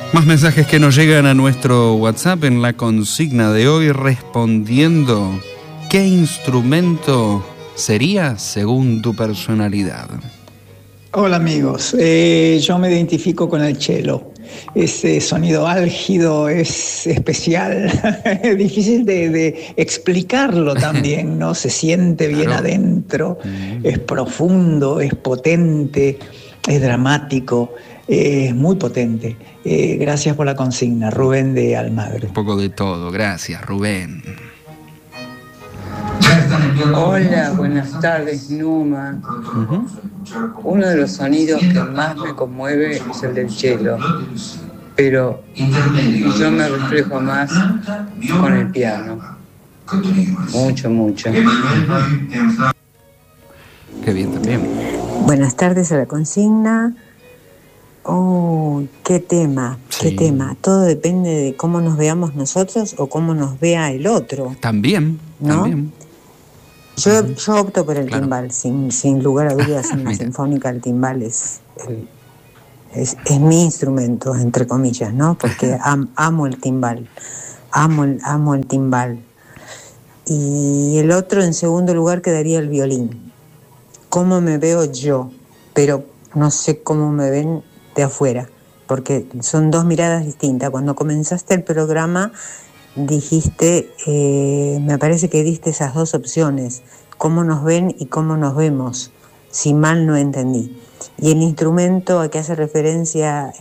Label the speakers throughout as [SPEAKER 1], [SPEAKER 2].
[SPEAKER 1] Más mensajes que nos llegan a nuestro WhatsApp en la consigna de hoy respondiendo: ¿qué instrumento sería según tu personalidad?
[SPEAKER 2] Hola amigos, yo me identifico con el cello. Ese sonido álgido es especial, es difícil de explicarlo también, ¿no? Se siente bien adentro, es profundo, es potente, es dramático, es muy potente. Gracias por la consigna, Rubén de Almagro.
[SPEAKER 1] Un poco de todo, gracias Rubén.
[SPEAKER 3] Hola, buenas tardes, Numa. Uno de los sonidos que más me conmueve es el del cello, pero yo me reflejo más con el piano. Mucho, mucho.
[SPEAKER 1] Qué bien también.
[SPEAKER 4] Buenas tardes a la consigna. Oh, qué tema, qué tema. Todo depende de cómo nos veamos nosotros o cómo nos vea el otro.
[SPEAKER 1] También,
[SPEAKER 4] ¿no?
[SPEAKER 1] También.
[SPEAKER 4] Yo opto por el timbal, sin lugar a dudas. En la sinfónica el timbal es mi instrumento, entre comillas, ¿no? Porque amo el timbal, amo el timbal. Y el otro, en segundo lugar, quedaría el violín. ¿Cómo me veo yo? Pero no sé cómo me ven de afuera, porque son dos miradas distintas. Cuando comenzaste el programa dijiste, me parece que diste esas dos opciones, cómo nos ven y cómo nos vemos, si mal no entendí. Y el instrumento a que hace referencia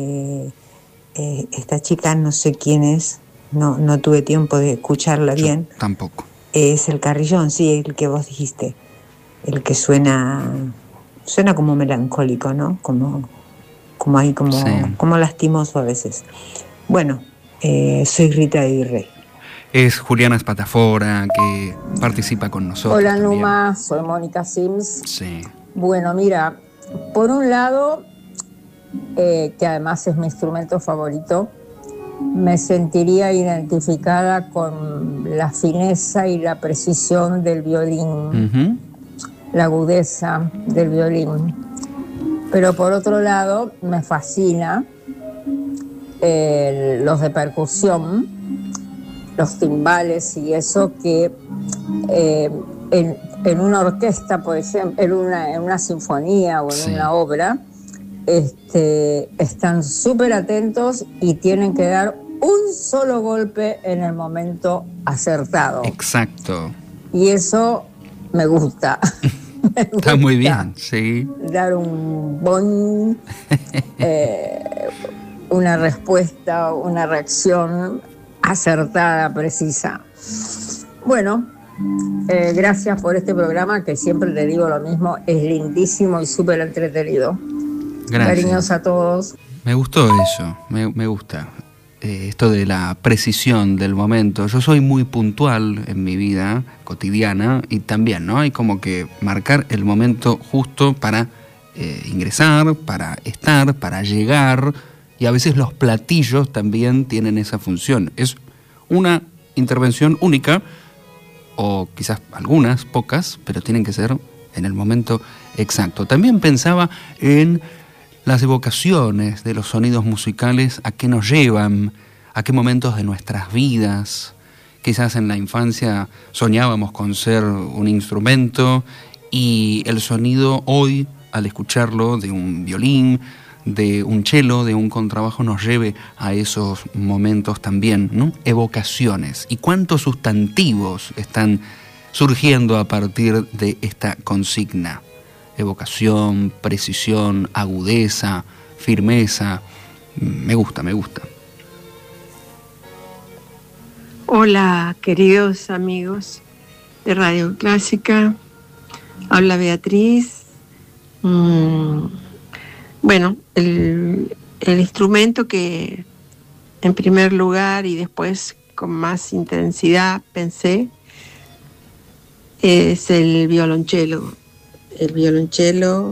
[SPEAKER 4] esta chica, no sé quién es, no tuve tiempo de escucharla bien.
[SPEAKER 1] Tampoco.
[SPEAKER 4] Es el carrillón, sí, el que vos dijiste, el que suena como melancólico, ¿no? Como lastimoso a veces. Bueno, soy Rita Aguirre.
[SPEAKER 1] Es Juliana Espatafora, que participa con nosotros.
[SPEAKER 5] Hola
[SPEAKER 1] también.
[SPEAKER 5] Numa, soy Mónica Sims.
[SPEAKER 1] Sí.
[SPEAKER 5] Bueno, mira, por un lado, que además es mi instrumento favorito, me sentiría identificada con la fineza y la precisión del violín, la agudeza del violín. Pero por otro lado, me fascina los de percusión, los timbales y eso que en una orquesta, por ejemplo, en una sinfonía o en una obra, están súper atentos y tienen que dar un solo golpe en el momento acertado.
[SPEAKER 1] Exacto.
[SPEAKER 5] Y eso me gusta.
[SPEAKER 1] Está muy bien, sí.
[SPEAKER 5] Dar un bon, una respuesta, una reacción acertada, precisa. Bueno, gracias por este programa que siempre te digo lo mismo, es lindísimo y súper entretenido.
[SPEAKER 1] Gracias.
[SPEAKER 5] Cariños a todos.
[SPEAKER 1] Me gustó eso, me gusta. Esto de la precisión del momento. Yo soy muy puntual en mi vida cotidiana y también, ¿no? Hay como que marcar el momento justo para ingresar, para estar, para llegar, y a veces los platillos también tienen esa función. Es una intervención única, o quizás algunas, pocas, pero tienen que ser en el momento exacto. También pensaba en las evocaciones de los sonidos musicales, a qué nos llevan, a qué momentos de nuestras vidas. Quizás en la infancia soñábamos con ser un instrumento y el sonido hoy, al escucharlo de un violín, de un cello, de un contrabajo, nos lleve a esos momentos también, ¿no? Evocaciones. ¿Y cuántos sustantivos están surgiendo a partir de esta consigna? Evocación, precisión, agudeza, firmeza. Me gusta.
[SPEAKER 6] Hola, queridos amigos de Radio Clásica. Habla Beatriz. Bueno, el instrumento que en primer lugar y después con más intensidad pensé es el violonchelo. El violonchelo,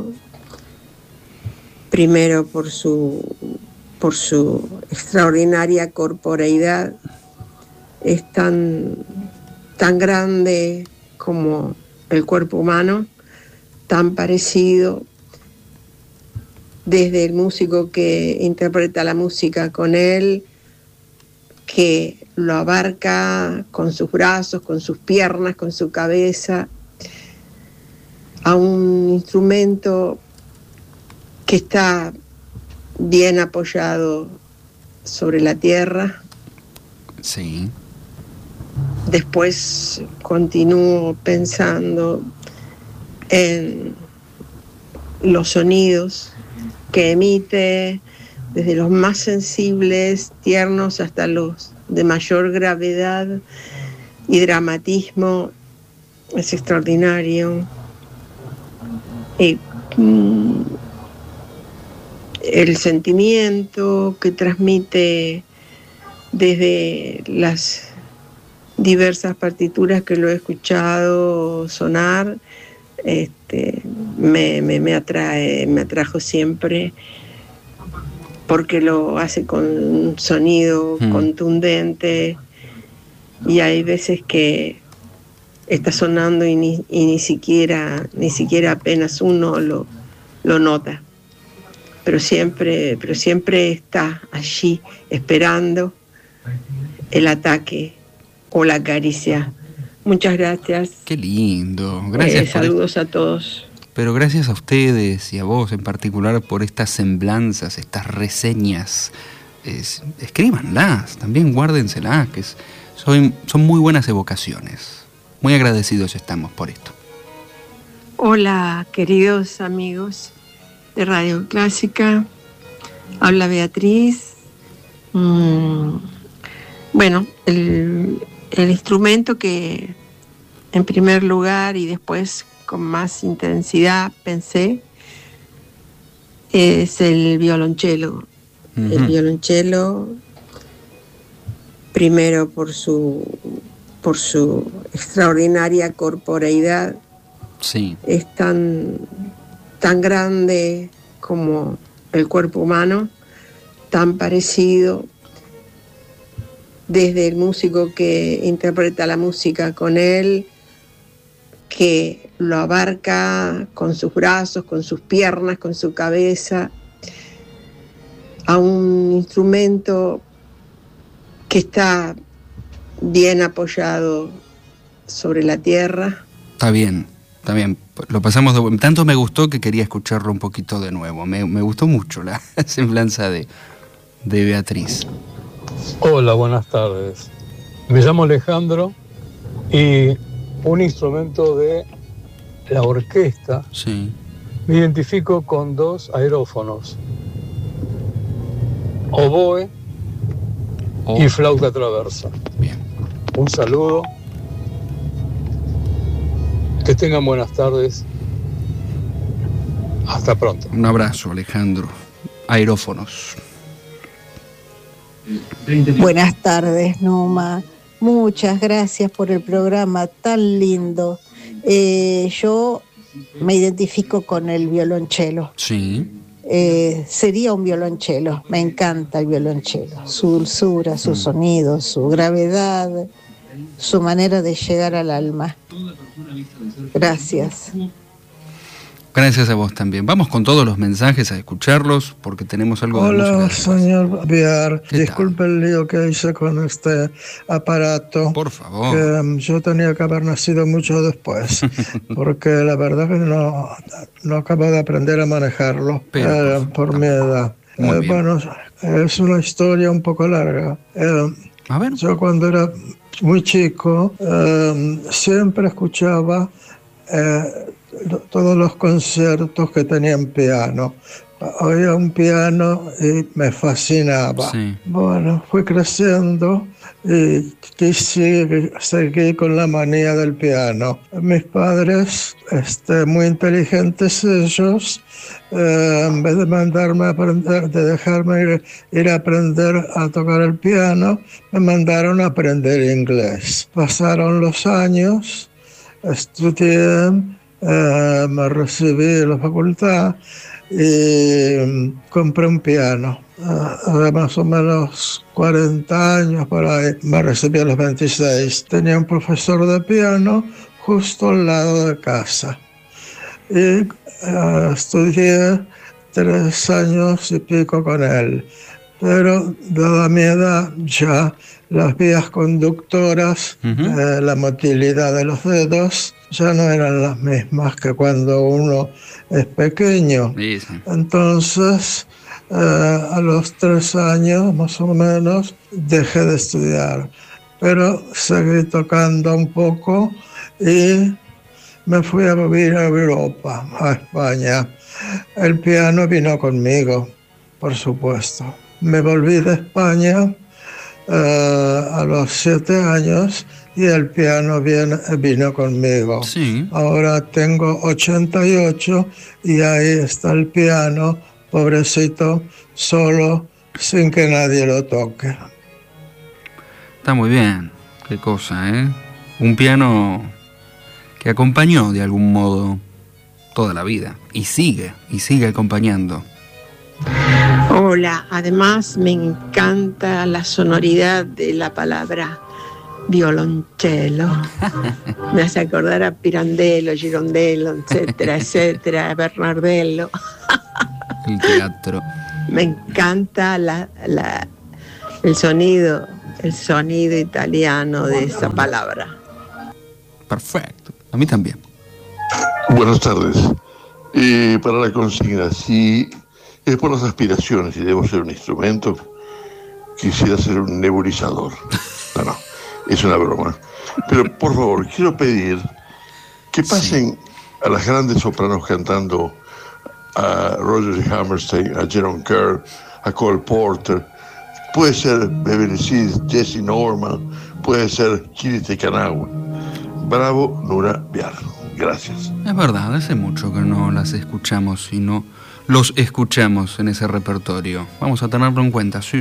[SPEAKER 6] primero por su extraordinaria corporeidad, es tan grande como el cuerpo humano, tan parecido desde el músico que interpreta la música con él, que lo abarca con sus brazos, con sus piernas, con su cabeza, a un instrumento que está bien apoyado sobre la tierra.
[SPEAKER 1] Sí.
[SPEAKER 6] Después continúo pensando en los sonidos que emite, desde los más sensibles, tiernos, hasta los de mayor gravedad y dramatismo. Es extraordinario. El sentimiento que transmite desde las diversas partituras que lo he escuchado sonar, me atrajo siempre, porque lo hace con un sonido contundente, y hay veces que está sonando y ni siquiera apenas uno lo nota, pero siempre está allí esperando el ataque o la caricia. Muchas gracias.
[SPEAKER 1] Qué lindo. Gracias.
[SPEAKER 6] Saludos a todos.
[SPEAKER 1] Pero gracias a ustedes y a vos en particular por estas semblanzas, estas reseñas. Escríbanlas, también guárdenselas, que son muy buenas evocaciones. Muy agradecidos estamos por esto.
[SPEAKER 6] Hola, queridos amigos de Radio Clásica. Habla Beatriz. Bueno, el instrumento que en primer lugar y después con más intensidad pensé es el violonchelo. Uh-huh. El violonchelo, primero por su extraordinaria corporeidad.
[SPEAKER 1] Sí.
[SPEAKER 6] Es tan grande como el cuerpo humano, tan parecido, desde el músico que interpreta la música con él, que lo abarca con sus brazos, con sus piernas, con su cabeza, a un instrumento que está bien apoyado sobre la tierra.
[SPEAKER 1] Está bien. Lo pasamos tanto me gustó que quería escucharlo un poquito de nuevo. Me gustó mucho la semblanza de Beatriz.
[SPEAKER 7] Hola, buenas tardes. Me llamo Alejandro y un instrumento de la orquesta.
[SPEAKER 1] Sí.
[SPEAKER 7] Me identifico con 2 aerófonos, oboe y flauta traversa.
[SPEAKER 1] Bien.
[SPEAKER 7] Un saludo. Que tengan buenas tardes. Hasta pronto.
[SPEAKER 1] Un abrazo, Alejandro. Aerófonos.
[SPEAKER 8] Buenas tardes, Numa. Muchas gracias por el programa tan lindo. Yo me identifico con el violonchelo.
[SPEAKER 1] Sí.
[SPEAKER 8] Sería un violonchelo. Me encanta el violonchelo. Su dulzura, su sonido, su gravedad, su manera de llegar al alma. Gracias.
[SPEAKER 1] Gracias a vos también. Vamos con todos los mensajes a escucharlos porque tenemos algo de música.
[SPEAKER 9] Hola, señor Viar. Disculpe el lío que hice con este aparato.
[SPEAKER 1] Por favor.
[SPEAKER 9] Que yo tenía que haber nacido mucho después, porque la verdad que no acabo de aprender a manejarlo por mi edad. Bueno, es una historia un poco larga.
[SPEAKER 1] A ver.
[SPEAKER 9] Yo cuando era muy chico siempre escuchaba todos los conciertos que tenían piano. Oía un piano y me fascinaba.
[SPEAKER 1] Sí.
[SPEAKER 9] Bueno, fui creciendo y quise seguir con la manía del piano. Mis padres, muy inteligentes ellos, en vez de mandarme a aprender, de dejarme ir a aprender a tocar el piano, me mandaron a aprender inglés. Pasaron los años, estudié, me recibí en la facultad y compré un piano. De más o menos 40 años por ahí, me recibí a los 26. Tenía un profesor de piano justo al lado de casa. Y estudié 3 años y pico con él. Pero dada mi edad, ya las vías conductoras, la motilidad de los dedos, ya no eran las mismas que cuando uno es pequeño.
[SPEAKER 1] Sí, sí.
[SPEAKER 9] Entonces, a los 3 años más o menos, dejé de estudiar. Pero seguí tocando un poco y me fui a vivir a Europa, a España. El piano vino conmigo, por supuesto. Me volví de España a los 7 años y el piano vino conmigo.
[SPEAKER 1] Sí.
[SPEAKER 9] Ahora tengo 88 y ahí está el piano, pobrecito, solo, sin que nadie lo toque.
[SPEAKER 1] Está muy bien, qué cosa, ¿eh? Un piano que acompañó de algún modo toda la vida y sigue acompañando.
[SPEAKER 6] Hola, además me encanta la sonoridad de la palabra violonchelo. Me hace acordar a Pirandello, Girondello, etcétera, etcétera, Bernardello.
[SPEAKER 1] El teatro.
[SPEAKER 6] Me encanta el sonido italiano de esa palabra.
[SPEAKER 1] Perfecto, a mí también.
[SPEAKER 10] Buenas tardes. Para la consigna, si es por las aspiraciones y debo ser un instrumento, quisiera ser un nebulizador. No, es una broma. Pero por favor, quiero pedir que pasen a las grandes sopranos cantando a Roger Hammerstein, a Jerome Kern, a Cole Porter. Puede ser Beverly Hills, Jesse Norman, puede ser Kiri Te Kanawa. Bravo, Nura Viar. Gracias.
[SPEAKER 1] Es verdad, hace mucho que no las escuchamos y no los escuchamos en ese repertorio. Vamos a tenerlo en cuenta, sí.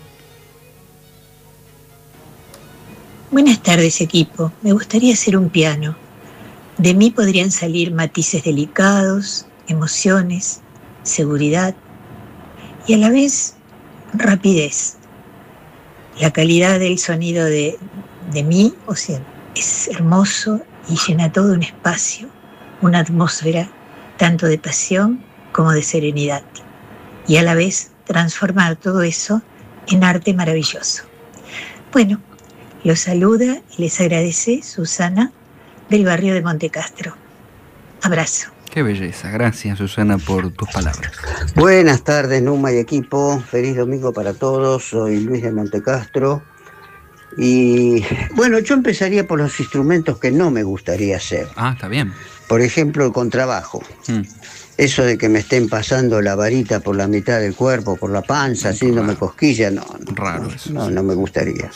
[SPEAKER 11] Buenas tardes, equipo. Me gustaría hacer un piano. De mí podrían salir matices delicados, emociones, seguridad y a la vez rapidez. La calidad del sonido de mí, o sea, es hermoso y llena todo un espacio, una atmósfera tanto de pasión como de serenidad. Y a la vez transformar todo eso en arte maravilloso. Bueno, los saluda y les agradece Susana del barrio de Montecastro. Abrazo.
[SPEAKER 1] Qué belleza, gracias Susana por tus palabras.
[SPEAKER 12] Buenas tardes, Numa y equipo, feliz domingo para todos, soy Luis de Montecastro. Y bueno, yo empezaría por los instrumentos que no me gustaría hacer.
[SPEAKER 1] Ah, está bien.
[SPEAKER 12] Por ejemplo, el contrabajo. Eso de que me estén pasando la varita por la mitad del cuerpo, por la panza, haciéndome cosquillas, no.
[SPEAKER 1] Raro eso.
[SPEAKER 12] No me gustaría.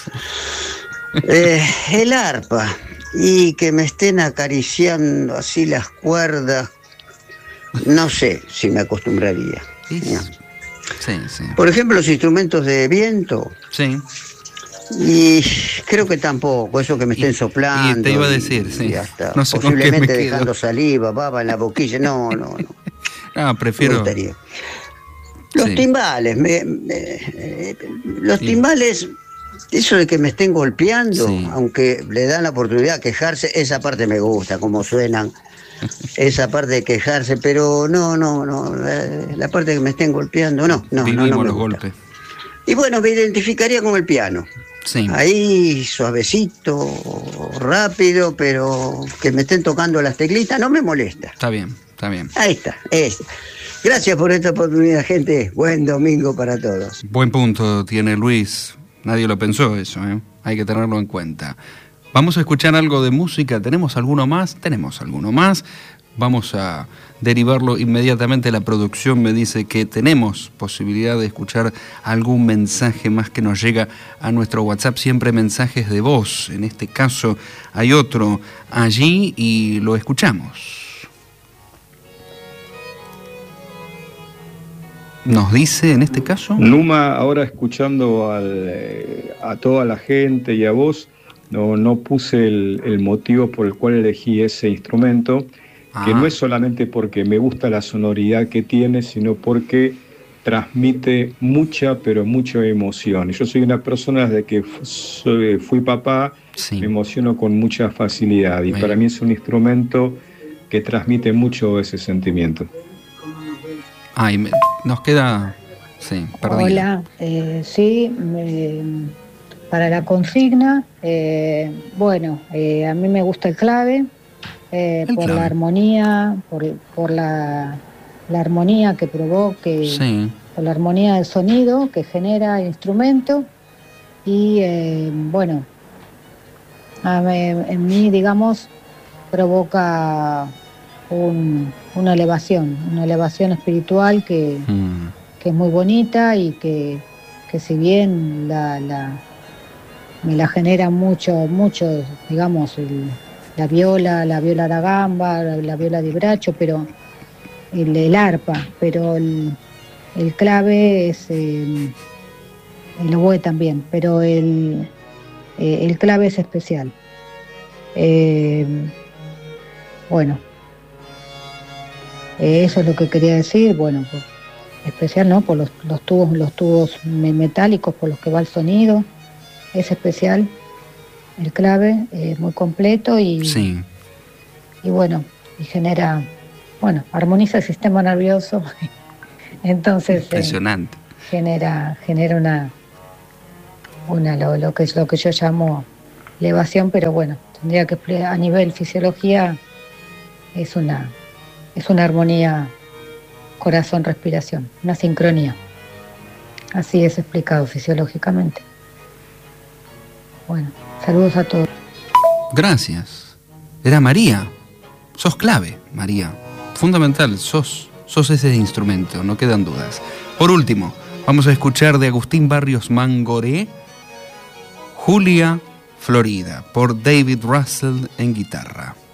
[SPEAKER 12] El arpa, y que me estén acariciando así las cuerdas, no sé si me acostumbraría.
[SPEAKER 1] Sí.
[SPEAKER 12] Por ejemplo, los instrumentos de viento.
[SPEAKER 1] Sí.
[SPEAKER 12] Y creo que tampoco, eso que me estén soplando.
[SPEAKER 1] Y te iba a decir, sí.
[SPEAKER 12] Hasta
[SPEAKER 1] no sé
[SPEAKER 12] posiblemente dejando saliva, baba en la boquilla. No.
[SPEAKER 1] No, prefiero.
[SPEAKER 12] Me gustaría. Los timbales, los timbales, eso de que me estén golpeando, aunque le dan la oportunidad de quejarse, esa parte me gusta, cómo suenan. Esa parte de quejarse, pero no, la parte de que me estén golpeando, no me
[SPEAKER 1] los
[SPEAKER 12] gusta.
[SPEAKER 1] Golpes.
[SPEAKER 12] Y bueno, me identificaría con el piano.
[SPEAKER 1] Sí.
[SPEAKER 12] Ahí suavecito, rápido, pero que me estén tocando las teclitas no me molesta.
[SPEAKER 1] Está bien.
[SPEAKER 12] Ahí está. Gracias por esta oportunidad, gente. Buen domingo para todos.
[SPEAKER 1] Buen punto tiene Luis. Nadie lo pensó eso, ¿eh? Hay que tenerlo en cuenta. Vamos a escuchar algo de música. ¿Tenemos alguno más? Tenemos alguno más. Vamos a derivarlo inmediatamente. La producción me dice que tenemos posibilidad de escuchar algún mensaje más que nos llega a nuestro WhatsApp. Siempre mensajes de voz. En este caso hay otro allí y lo escuchamos. Nos dice en este caso...
[SPEAKER 13] Numa, ahora escuchando a toda la gente y a vos, no puse el motivo por el cual elegí ese instrumento, que no es solamente porque me gusta la sonoridad que tiene, sino porque transmite mucha emoción. Yo soy una persona desde que fui papá, me emociono con mucha facilidad y para mí es un instrumento que transmite mucho ese sentimiento.
[SPEAKER 1] Ay, nos queda... Sí, perdido.
[SPEAKER 14] Hola, sí, para la consigna, bueno, a mí me gusta el clave, por
[SPEAKER 1] clave.
[SPEAKER 14] la armonía, por la armonía que provoque,
[SPEAKER 1] Sí.
[SPEAKER 14] por la armonía del sonido que genera el instrumento y, bueno, en mí, digamos, provoca una elevación espiritual que es muy bonita y que si bien me la genera mucho, digamos, la viola da gamba, la viola di braccio, pero el arpa, pero el clave es el oboe también, pero el clave es especial. Bueno, eso es lo que quería decir. Bueno, especial, ¿no? Por los tubos metálicos por los que va el sonido. Es especial el clave, muy completo y bueno, y genera, bueno, armoniza el sistema nervioso. Entonces
[SPEAKER 1] impresionante.
[SPEAKER 14] Genera lo que yo llamo elevación, pero bueno, tendría que a nivel fisiología es una armonía corazón-respiración, una sincronía. Así es explicado fisiológicamente. Bueno, saludos a todos.
[SPEAKER 1] Gracias. Era María. Sos clave, María. Fundamental, sos ese instrumento, no quedan dudas. Por último, vamos a escuchar de Agustín Barrios Mangoré, Julia Florida, por David Russell en guitarra.